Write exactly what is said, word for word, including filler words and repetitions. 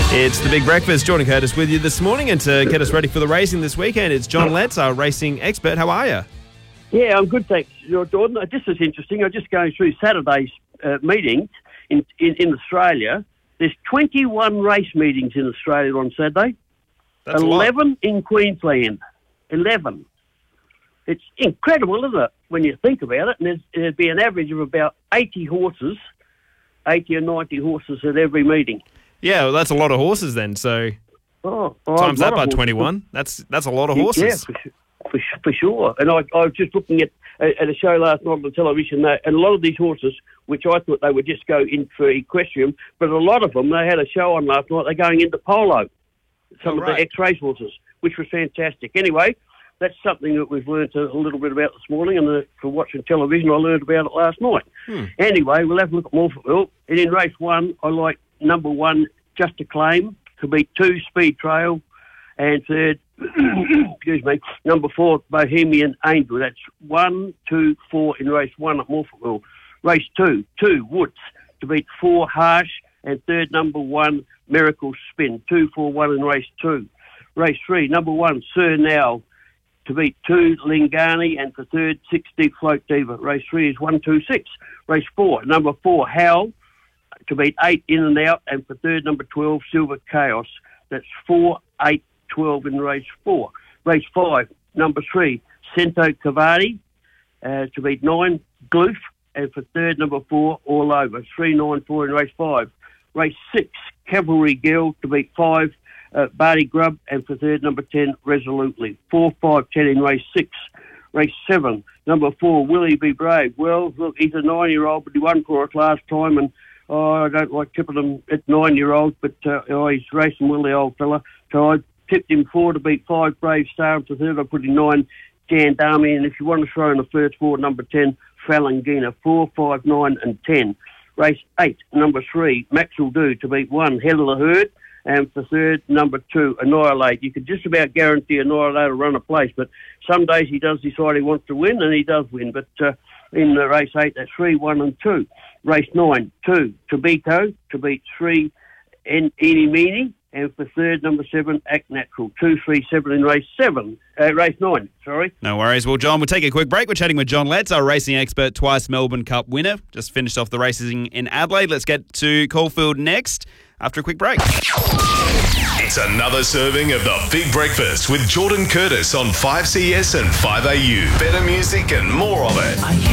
It's the Big Breakfast. Jordan Curtis with you this morning, and to get us ready for the racing this weekend, it's John Letts, our racing expert. How are you? Yeah, I'm good, thanks, Jordan. This is interesting. I'm just going through Saturday's uh, meetings in, in, in Australia. There's twenty-one race meetings in Australia on Saturday. That's eleven in Queensland. eleven. It's incredible, isn't it, when you think about it? And there's, there'd be an average of about eighty horses, eighty or ninety horses at every meeting. Yeah, well, that's a lot of horses then. So oh, oh, times that by horses. twenty-one. That's that's a lot of horses. Yeah, for, for, for sure. And I, I was just looking at at a show last night on the television, that, and a lot of these horses, which I thought they would just go in for equestrian, but a lot of them, they had a show on last night, they're going into polo, some Oh, of right. the ex-race horses, which was fantastic. Anyway, that's something that we've learned a, a little bit about this morning, and uh, for watching television, I learned about it last night. Hmm. Anyway, we'll have a look at Morphettville. And in race one, I like number one, Just a Claim, to beat two, Speed Trail, and third, excuse me, number four, Bohemian Angel. That's one, two, four in race one at Morphettville. Race two, two, Woods, to beat four, Harsh, and third, number one, Miracle Spin. Two, four, one in race two. Race three, number one, Sir Now, to beat two, Lingani, and for third, six, Deep Float Diva. Race three is one, two, six. Race four, number four, Howl, to beat eight, In and Out, and for third, number twelve, Silver Chaos. That's four, eight, twelve in race four. Race five, number three, Cento Cavani, uh, to beat nine, Gloof, and for third, number four, All Over. Three, nine, four in race five. Race six, Cavalry Girl, to beat five, uh, Barty Grub, and for third, number ten, Resolutely. Four, five, ten in race six. Race seven, number four, Willie Be Brave. Well, look, he's a nine-year-old, but he won for us last time, and oh, I don't like tipping him at nine-year-old, but uh, oh, he's racing well, the old fella. So I tipped him four to beat five, Brave Star, and for third I put in nine, Jandami, and if you want to throw in the first four, number ten, Falangina. Four, five, nine, and ten. Race eight, number three, Maxwell Do, to beat one, Head of the Herd, and for third, number two, Annihilate. You could just about guarantee Annihilate will run a place, but some days he does decide he wants to win, and he does win. But uh, in uh, race eight, that's three, one, and two. Race nine, two, Tobiko, to beat three, en- Eeny Meeny, and for third, number seven, Act Natural. Two, three, seven in race seven. Uh, race nine, sorry. No worries. Well, John, we'll take a quick break. We're chatting with John Letts, our racing expert, twice Melbourne Cup winner. Just finished off the racing in Adelaide. Let's get to Caulfield next after a quick break. It's another serving of the Big Breakfast with Jordan Curtis on five C S and five A U. Better music and more of it.